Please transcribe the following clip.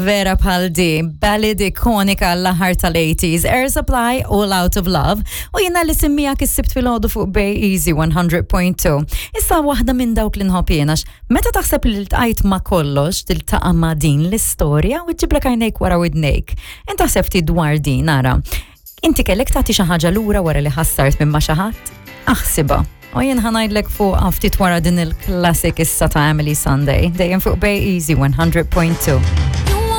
Vera bħal di, ballad ikonika l-aħar tal-80s, Air Supply, All Out of Love, u jina li simmija kissibt fil-ħodu fuq Bay Easy 100.2. Issa waħda minn dawk li nħobjenax, meta taħseb li l-tqajt ma kollox, tiltaqa ma din l-istorja u ġiblek għajnejk wara widnejk. Inta ħsebti dwar din, nara. Inti kellek tagħti xi ħaġa lura wara li ħassart minn ma xi ħadd? Aħsiba. U jien ħanajdlek fuq ftit wara din il-klassik issa ta' Emily Sunday, dejjem fuq Bay Easy 100.2.